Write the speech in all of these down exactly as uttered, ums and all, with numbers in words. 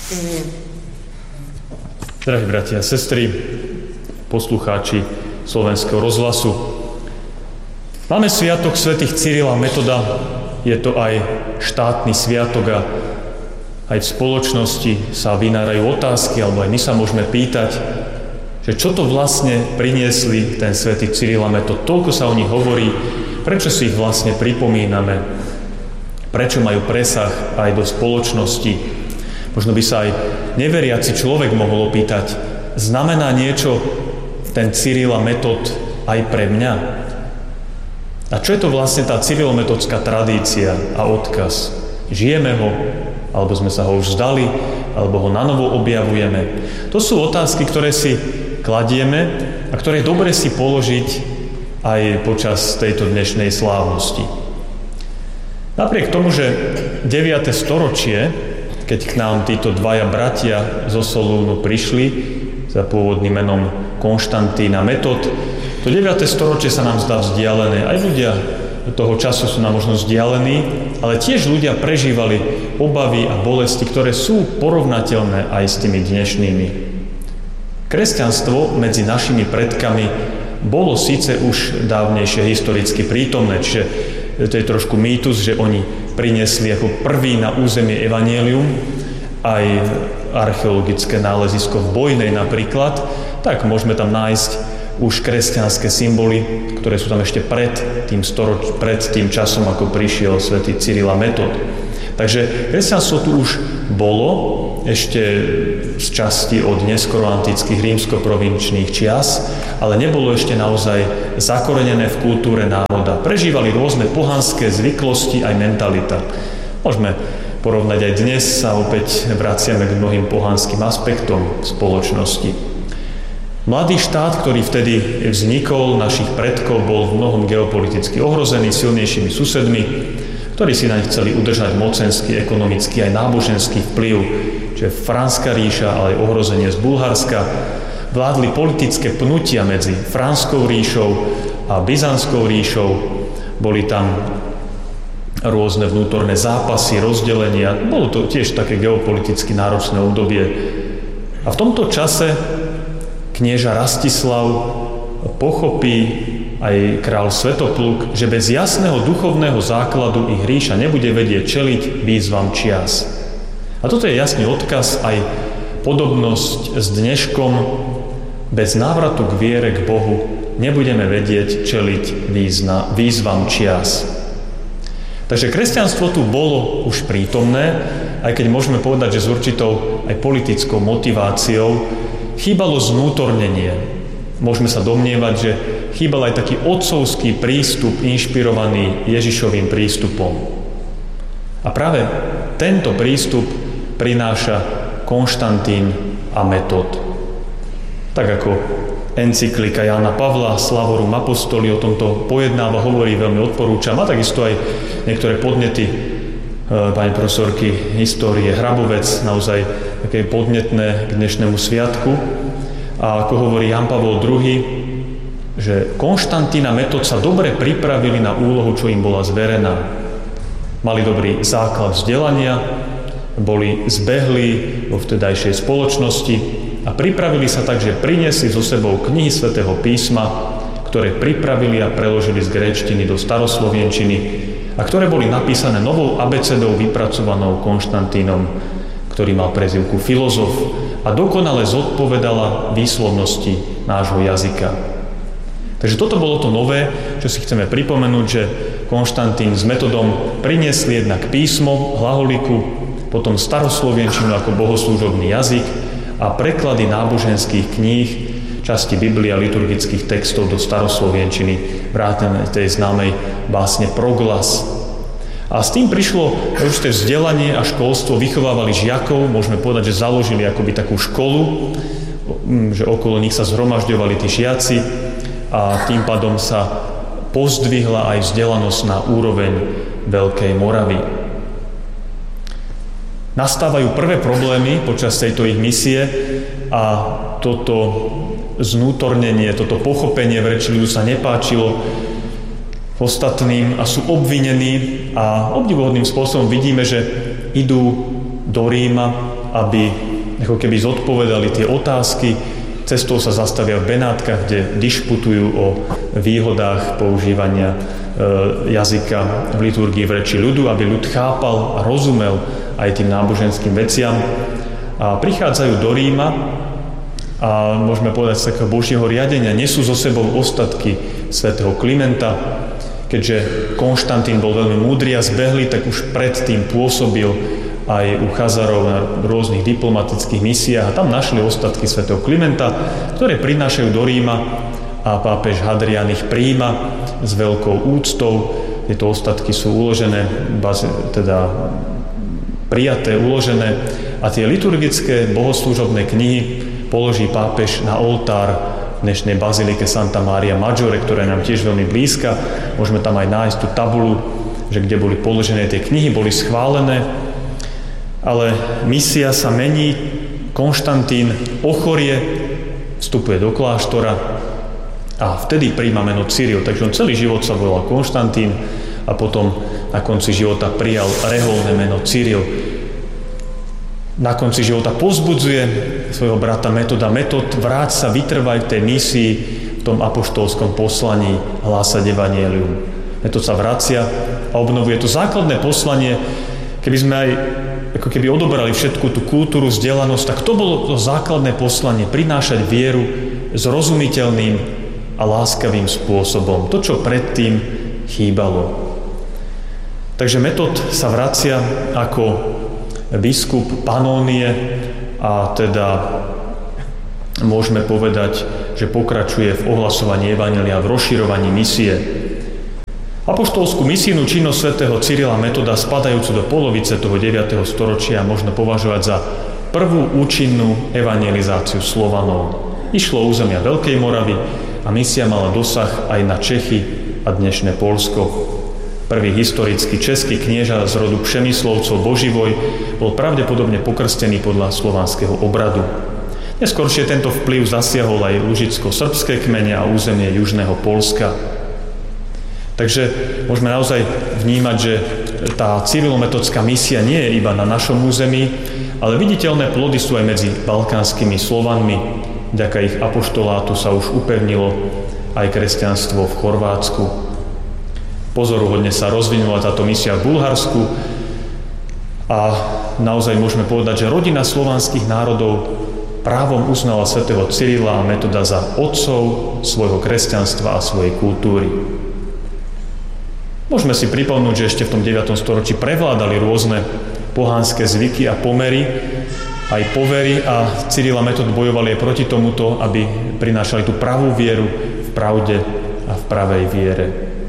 Drahí bratia a sestry, poslucháči Slovenského rozhlasu. Máme sviatok svätých Cyrila a Metoda, je to aj štátny sviatok a aj v spoločnosti sa vynárajú otázky, alebo aj my sa môžeme pýtať, že čo to vlastne priniesli ten svätý Cyril a Metod. Toľko sa o nich hovorí, prečo si ich vlastne pripomíname, prečo majú presah aj do spoločnosti. Možno by sa aj neveriaci človek mohol opýtať, znamená niečo ten Cyril a Metod aj pre mňa? A čo je to vlastne tá cyrilometodská tradícia a odkaz? Žijeme ho, alebo sme sa ho už vzdali, alebo ho nanovo objavujeme? To sú otázky, ktoré si kladieme a ktoré je dobre si položiť aj počas tejto dnešnej slávnosti. Napriek tomu, že deviate storočie, keď k nám títo dvaja bratia zo Solúnu prišli za pôvodným menom Konštantín a Metod, to deviate storočie sa nám zdá vzdialené. Aj ľudia toho času sú nám možno vzdialení, ale tiež ľudia prežívali obavy a bolesti, ktoré sú porovnateľné aj s tými dnešnými. Kresťanstvo medzi našimi predkami bolo síce už dávnejšie historicky prítomné, čiže to je trošku mýtus, že oni priniesli ako prvý na územie evanjelium, aj archeologické nálezisko v Bojnej napríklad, tak môžeme tam nájsť už kresťanské symboly, ktoré sú tam ešte pred tým, storoč- pred tým časom, ako prišiel svätý Cyril a Metod. Takže kresťanstvo tu už bolo ešte z časti od neskoro antických rímsko-provinčných čias, ale nebolo ešte naozaj zakorenené v kultúre národa. Prežívali rôzne pohanské zvyklosti aj mentalita. Môžeme porovnať aj dnes, sa opäť vraciame k mnohým pohanským aspektom spoločnosti. Mladý štát, ktorý vtedy vznikol, našich predkov, bol v mnohom geopoliticky ohrozený silnejšími susedmi, ktorí si naň chceli udržať mocenský, ekonomický aj náboženský vplyv, čiže Franská ríša, ale aj ohrozenie z Bulharska. Vládli politické pnutia medzi Franskou ríšou a Byzantskou ríšou. Boli tam rôzne vnútorné zápasy, rozdelenia. Bolo to tiež také geopoliticky náročné obdobie. A v tomto čase knieža Rastislav pochopí aj kráľ Svetopluk, že bez jasného duchovného základu ich ríša nebude vedieť čeliť výzvam čias. A toto je jasný odkaz aj podobnosť s dneškom. Bez návratu k viere, k Bohu nebudeme vedieť čeliť význa, výzvam čias. Takže kresťanstvo tu bolo už prítomné, aj keď môžeme povedať, že s určitou aj politickou motiváciou chýbalo znútornenie. Môžeme sa domnievať, že chýbal aj taký otcovský prístup inšpirovaný Ježišovým prístupom. A práve tento prístup prináša Konštantín a Metod. Tak ako encyklika Jána Pavla Slavorum Apostoli o tomto pojednáva, hovorí, veľmi odporúčam, a takisto aj niektoré podnety e, pani profesorky histórie Hrabovec, naozaj také podnetné k dnešnému sviatku. A ako hovorí Ján Pavol druhý, že Konštantín a Metod sa dobre pripravili na úlohu, čo im bola zverená. Mali dobrý základ vzdelania, boli zbehlí vo vtedajšej spoločnosti a pripravili sa tak, že priniesli so sebou knihy Svätého písma, ktoré pripravili a preložili z gréčtiny do staroslovenčiny a ktoré boli napísané novou abecedou vypracovanou Konštantínom, ktorý mal prezývku filozof a dokonale zodpovedala výslovnosti nášho jazyka. Takže toto bolo to nové, čo si chceme pripomenúť, že Konštantín s Metodom priniesli jednak písmo, hlaholiku, potom staroslovenčinu ako bohoslúžobný jazyk a preklady náboženských kníh, časti Biblie a liturgických textov do staroslovenčiny, vrátane tej známej básne Proglas. A s tým prišlo určité vzdelanie a školstvo, vychovávali žiakov, môžeme povedať, že založili akoby takú školu, že okolo nich sa zhromažďovali tí žiaci a tým pádom sa pozdvihla aj vzdelanosť na úroveň Veľkej Moravy. Nastávajú prvé problémy počas tejto ich misie a toto znútornenie, toto pochopenie v reči ľudu sa nepáčilo ostatným a sú obvinení a obdivuhodným spôsobom vidíme, že idú do Ríma aby ako keby zodpovedali tie otázky. Cestou sa zastavia v Benátkach, kde dišputujú o výhodách používania e, jazyka v liturgii v reči ľudu, aby ľud chápal a rozumel aj tým náboženským veciam. A prichádzajú do Ríma a môžeme povedať z takého Božieho riadenia, nesú so sebou ostatky svätého Klimenta. Keďže Konštantín bol veľmi múdry a zbehlý, tak už predtým pôsobil aj u Chazarov na rôznych diplomatických misiách a tam našli ostatky svätého Klimenta, ktoré prinášajú do Ríma a pápež Hadrián ich prijíma s veľkou úctou. Tieto ostatky sú uložené, teda prijaté, uložené a tie liturgické bohoslúžobné knihy položí pápež na oltár v dnešnej bazilike Santa Maria Maggiore, ktorá je nám tiež veľmi blízka. Môžeme tam aj nájsť tú tabulu, že kde boli položené tie knihy, boli schválené. Ale misia sa mení, Konštantín ochorie, vstupuje do kláštora a vtedy prijíma meno Cyril. Takže on celý život sa volal Konštantín a potom na konci života prijal reholné meno Cyril. Na konci života povzbudzuje svojho brata Metoda: Metod, vráť sa, vytrvaj v tej misii, v tom apoštolskom poslaní hlásať evanjelium. Metod sa vracia a obnovuje to základné poslanie. Keby sme aj ako keby odobrali všetku tú kultúru, vzdelanosť, tak to bolo to základné poslanie, prinášať vieru zrozumiteľným a láskavým spôsobom. To, čo predtým chýbalo. Takže Metod sa vracia ako biskup Panónie a teda môžeme povedať, že pokračuje v ohlasovaní evanjelia, v rozširovaní misie. Apoštolskú misijnú činnosť svätého Cyrila Metoda, spadajúcu do polovice toho deviateho storočia, možno považovať za prvú účinnú evangelizáciu Slovanov. Išlo o územia Veľkej Moravy a misia mala dosah aj na Čechy a dnešné Poľsko. Prvý historický český knieža z rodu Přemyslovcov Boživoj bol pravdepodobne pokrstený podľa slovanského obradu. Neskôršie tento vplyv zasiahol aj lužicko-srbské kmene a územie južného Poľska. Takže môžeme naozaj vnímať, že tá cyrilometodská misia nie je iba na našom území, ale viditeľné plody sú aj medzi balkánskymi Slovanmi. Vďaka ich apoštolátu sa už upevnilo aj kresťanstvo v Chorvátsku. Pozoruhodne sa rozvinula táto misia v Bulharsku a naozaj môžeme povedať, že rodina slovanských národov právom uznala svätého Cyrila a Metoda za otcov svojho kresťanstva a svojej kultúry. Môžeme si pripomnúť, že ešte v tom deviatom storočí prevládali rôzne pohanské zvyky a pomery, aj povery a Cyril a Metod bojovali aj proti tomuto, aby prinášali tú pravú vieru v pravde a v pravej viere.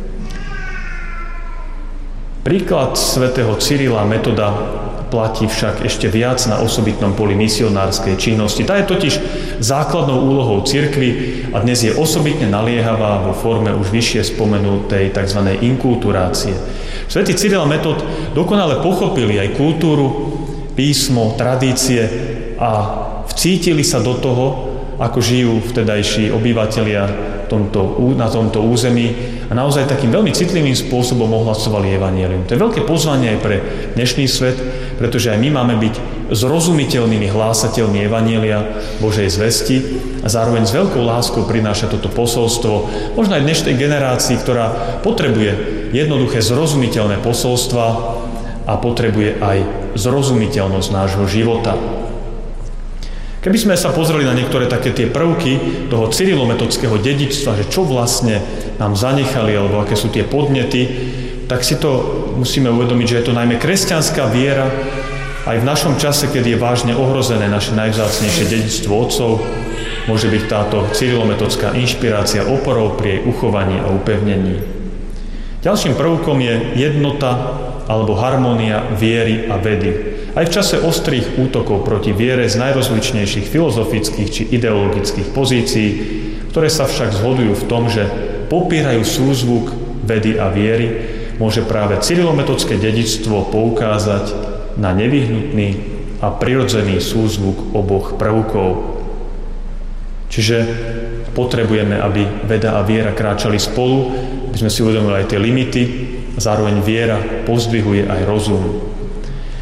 Príklad svätého Cyrila a Metoda platí však ešte viac na osobitnom poli misionárskej činnosti. Tá je totiž základnou úlohou cirkvi a dnes je osobitne naliehavá vo forme už vyššie spomenutej tzv. Inkulturácie. Svätý Cyril a Metod dokonale pochopili aj kultúru, písmo, tradície a vcítili sa do toho, ako žijú vtedajší obyvatelia tomto, na tomto území a naozaj takým veľmi citlivým spôsobom ohlasovali evanjelium. To je veľké pozvanie aj pre dnešný svet, pretože aj my máme byť zrozumiteľnými hlásateľmi evanjelia Božej zvesti a zároveň s veľkou láskou prináša toto posolstvo možno aj dnešnej generácii, ktorá potrebuje jednoduché zrozumiteľné posolstva a potrebuje aj zrozumiteľnosť nášho života. Keby sme sa pozreli na niektoré také tie prvky toho cyrilometodského dedičstva, že čo vlastne nám zanechali, alebo aké sú tie podnety, tak si to musíme uvedomiť, že je to najmä kresťanská viera, aj v našom čase, keď je vážne ohrozené naše najvzácnejšie dedičstvo otcov, môže byť táto cyrilometodská inšpirácia oporou pri jej uchovaní a upevnení. Ďalším prvkom je jednota alebo harmónia viery a vedy. Aj v čase ostrých útokov proti viere z najrozličnejších filozofických či ideologických pozícií, ktoré sa však zhodujú v tom, že popierajú súzvuk vedy a viery, môže práve cyrilometodské dedičstvo poukázať na nevyhnutný a prirodzený súzvuk oboch prvkov. Čiže potrebujeme, aby veda a viera kráčali spolu, aby sme si uvedomili aj tie limity, zároveň viera pozdvihuje aj rozum.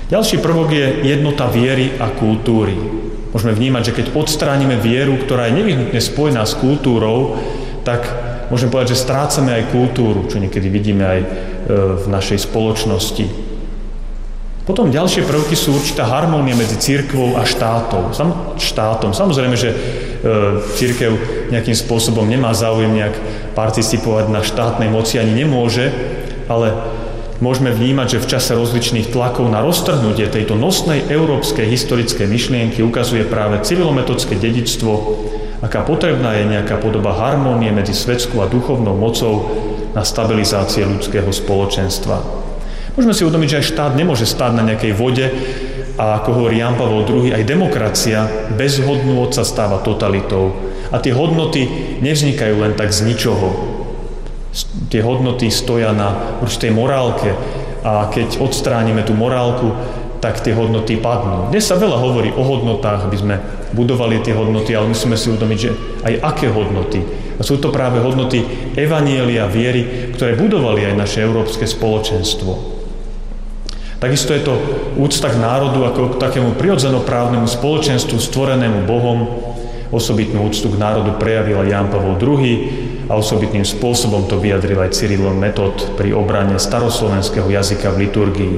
Ďalší prvok je jednota viery a kultúry. Môžeme vnímať, že keď odstránime vieru, ktorá je nevyhnutne spojená s kultúrou, tak môžeme povedať, že strácame aj kultúru, čo niekedy vidíme aj v našej spoločnosti. Potom ďalšie prvky sú určitá harmónia medzi cirkvou a štátom. Sam, štátom. Samozrejme, že e, cirkev nejakým spôsobom nemá záujem nejak participovať na štátnej moci, ani nemôže, ale môžeme vnímať, že v čase rozličných tlakov na roztrhnutie tejto nosnej európskej historickej myšlienky ukazuje práve civilometodské dedičstvo, aká potrebná je nejaká podoba harmónie medzi svetskou a duchovnou mocou na stabilizácie ľudského spoločenstva. Môžeme si uvedomiť, že aj štát nemôže stáť na nejakej vode a ako hovorí Ján Pavol druhý, aj demokracia bez hodnôt sa stáva totalitou. A tie hodnoty nevznikajú len tak z ničoho. Tie hodnoty stoja na určitej morálke a keď odstránime tú morálku, tak tie hodnoty padnú. Dnes sa veľa hovorí o hodnotách, aby sme budovali tie hodnoty, ale musíme si uvedomiť, že aj aké hodnoty. A sú to práve hodnoty evanjelia, viery, ktoré budovali aj naše európske spoločenstvo. Takisto je to úcta k národu ako k takému prirodzenoprávnemu spoločenstvu stvorenému Bohom. Osobitnú úctu k národu prejavil aj Ján Pavol druhý a osobitným spôsobom to vyjadril aj Cyril Metod pri obrane staroslovenského jazyka v liturgii.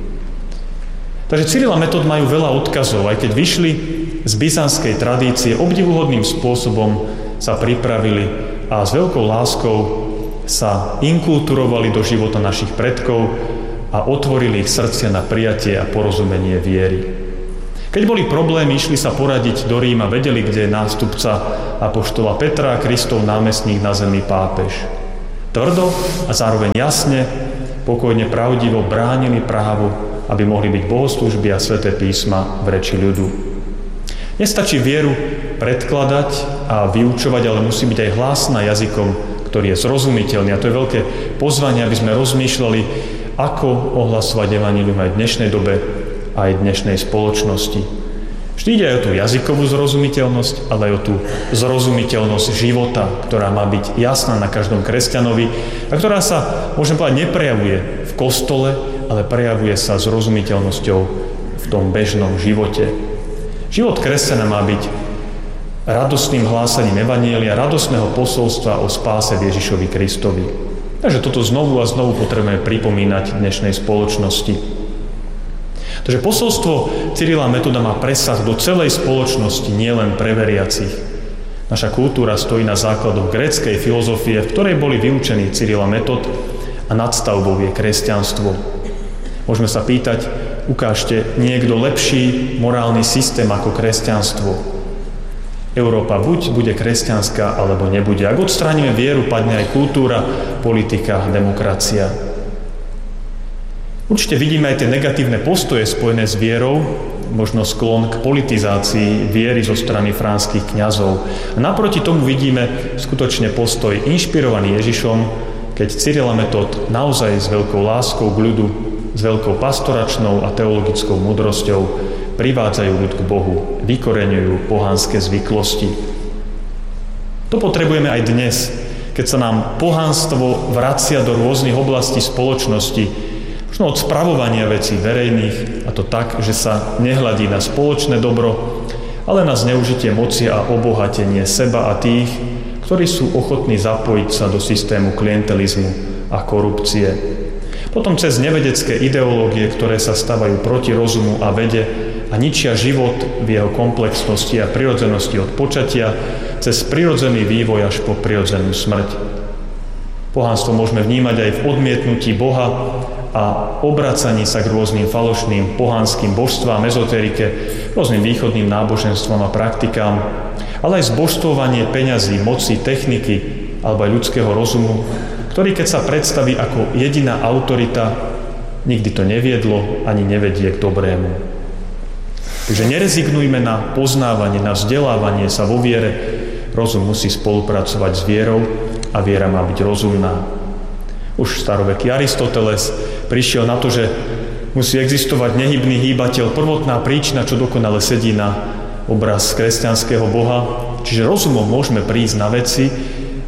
Takže Cyril a Metod majú veľa odkazov, aj keď vyšli z byzantskej tradície, obdivuhodným spôsobom sa pripravili a s veľkou láskou sa inkulturovali do života našich predkov a otvorili ich srdcia na prijatie a porozumenie viery. Keď boli problémy, išli sa poradiť do Ríma, vedeli, kde je nástupca apoštola Petra a Kristov námestník na zemi pápež. Tvrdo a zároveň jasne, pokojne, pravdivo bránili právo, aby mohli byť bohoslúžby a sväté písma v reči ľudu. Nestačí vieru predkladať a vyučovať, ale musí byť aj hlásna jazykom, ktorý je zrozumiteľný. A to je veľké pozvanie, aby sme rozmýšľali, ako ohlasovať evanjelium aj v dnešnej dobe, aj v dnešnej spoločnosti. Vždy ide aj o tú jazykovú zrozumiteľnosť, ale aj o tú zrozumiteľnosť života, ktorá má byť jasná na každom kresťanovi a ktorá sa, môžem povedať, neprejavuje v kostole, ale prejavuje sa zrozumiteľnosťou v tom bežnom živote. Život kresťana má byť radostným hlásaním evanjelia, radostného posolstva o spáse Ježišovi Kristovi. Takže toto znovu a znovu potrebujeme pripomínať v dnešnej spoločnosti. Takže posolstvo Cyrila a Metoda má presah do celej spoločnosti, nielen pre veriacich. Naša kultúra stojí na základoch gréckej filozofie, v ktorej boli vyučení Cyril a Metod a nadstavbou je kresťanstvo. Môžeme sa pýtať, ukážte niekto lepší morálny systém ako kresťanstvo. Európa buď bude kresťanská, alebo nebude. Ak odstránime vieru, padne aj kultúra, politika, demokracia. Určite vidíme aj tie negatívne postoje spojené s vierou, možno sklon k politizácii viery zo strany franských kňazov. A naproti tomu vidíme skutočne postoj inšpirovaný Ježišom, keď Cyril a Metod naozaj s veľkou láskou k ľudu, s veľkou pastoračnou a teologickou múdrosťou privádzajú ľud k Bohu, vykoreňujú pohanské zvyklosti. To potrebujeme aj dnes, keď sa nám pohanstvo vracia do rôznych oblastí spoločnosti, možno od spravovania vecí verejných, a to tak, že sa nehľadí na spoločné dobro, ale na zneužitie moci a obohatenie seba a tých, ktorí sú ochotní zapojiť sa do systému klientelizmu a korupcie. Potom cez nevedecké ideológie, ktoré sa stavajú proti rozumu a vede, a ničia život v jeho komplexnosti a prirodzenosti od počatia cez prirodzený vývoj až po prirodzenú smrť. Pohanstvo môžeme vnímať aj v odmietnutí Boha a obracaní sa k rôznym falošným pohanským božstvám, ezoterike, rôznym východným náboženstvom a praktikám, ale aj zbožstvovanie peňazí, moci, techniky alebo aj ľudského rozumu, ktorý keď sa predstaví ako jediná autorita, nikdy to neviedlo ani nevedie k dobrému. Takže nerezignujme na poznávanie, na vzdelávanie sa vo viere. Rozum musí spolupracovať s vierou a viera má byť rozumná. Už staroveký Aristoteles prišiel na to, že musí existovať nehybný hýbateľ, prvotná príčina, čo dokonale sedí na obraz kresťanského Boha. Čiže rozumom môžeme prísť na veci,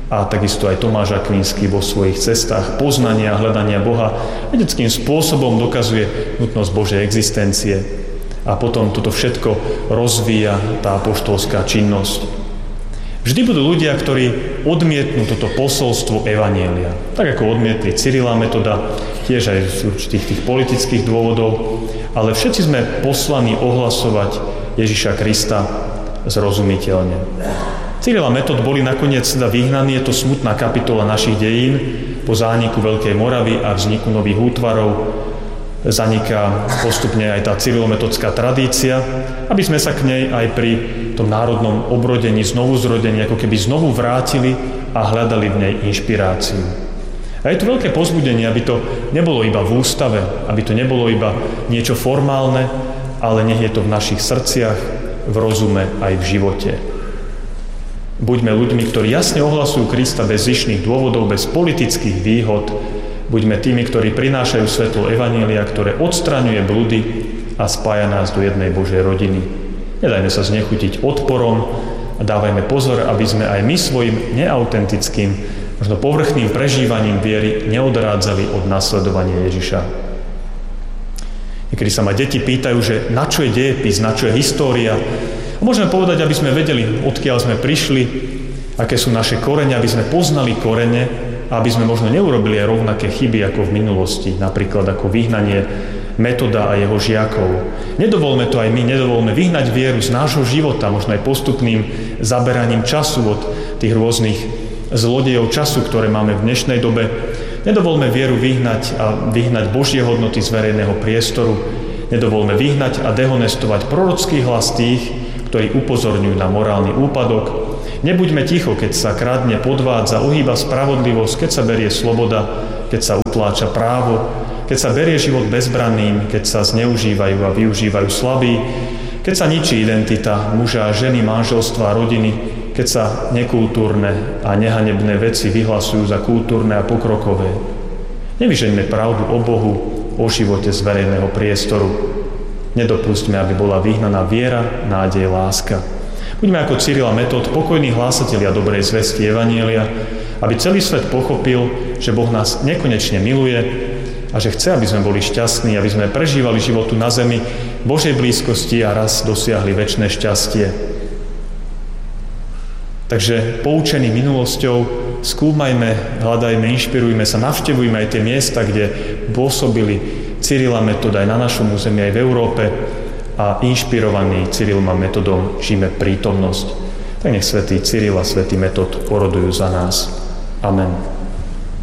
a takisto aj Tomáš Akvinský vo svojich cestách poznania a hľadania Boha vedeckým spôsobom dokazuje nutnosť Božej existencie a potom toto všetko rozvíja tá apoštolská činnosť. Vždy budú ľudia, ktorí odmietnú toto posolstvo evanjelia. Tak ako odmietli Cyrila Metoda, tiež aj z určitých tých politických dôvodov, ale všetci sme poslaní ohlasovať Ježiša Krista zrozumiteľne. Cyril a Metod boli nakoniec teda vyhnaní, je to smutná kapitola našich dejín. Po zániku Veľkej Moravy a vzniku nových útvarov zaniká postupne aj tá cyrilometodská tradícia, aby sme sa k nej aj pri tom národnom obrodení, znovuzrodení, ako keby znovu vrátili a hľadali v nej inšpiráciu. A je tu veľké povzbudenie, aby to nebolo iba v ústave, aby to nebolo iba niečo formálne, ale nech je to v našich srdciach, v rozume aj v živote. Buďme ľuďmi, ktorí jasne ohlasujú Krista bez zištných dôvodov, bez politických výhod. Buďme tými, ktorí prinášajú svetlo evanjelia, ktoré odstraňuje bludy a spája nás do jednej Božej rodiny. Nedajme sa znechutiť odporom a dávajme pozor, aby sme aj my svojim neautentickým, možno povrchným prežívaním viery neodrádzali od nasledovania Ježiša. Niekedy sa ma deti pýtajú, že na čo je dejepis, na čo je história. A môžeme povedať, aby sme vedeli, odkiaľ sme prišli, aké sú naše korene, aby sme poznali korene, aby sme možno neurobili aj rovnaké chyby ako v minulosti, napríklad ako vyhnanie Metoda a jeho žiakov. Nedovolme to aj my, nedovolme vyhnať vieru z nášho života, možno aj postupným zaberaním času od tých rôznych zlodejov času, ktoré máme v dnešnej dobe. Nedovolme vieru vyhnať a vyhnať Božie hodnoty z verejného priestoru. Nedovolme vyhnať a dehonestovať prorocký hlas tých, ktorí upozorňujú na morálny úpadok. Nebuďme ticho, keď sa kradne, podvádza, ohýba spravodlivosť, keď sa berie sloboda, keď sa utláča právo, keď sa berie život bezbranným, keď sa zneužívajú a využívajú slabí, keď sa ničí identita muža a ženy, manželstva a rodiny, keď sa nekultúrne a nehanebné veci vyhlasujú za kultúrne a pokrokové. Nevyžeňme pravdu o Bohu, o živote z verejného priestoru. Nedopustme, aby bola vyhnaná viera, nádej, láska. Buďme ako Cyril a Metod, pokojní hlásatelia dobrej zvesti evanjelia, aby celý svet pochopil, že Boh nás nekonečne miluje a že chce, aby sme boli šťastní, aby sme prežívali životu na zemi Božej blízkosti a raz dosiahli večné šťastie. Takže poučení minulosťou, skúmajme, hľadajme, inšpirujme sa, navštevujme aj tie miesta, kde pôsobili Cyril a Metod aj na našom území, aj v Európe a inšpirovaní Cyrilom a Metodom žijeme prítomnosť. Tak nech svätý Cyril a svätý Metod orodujú za nás. Amen.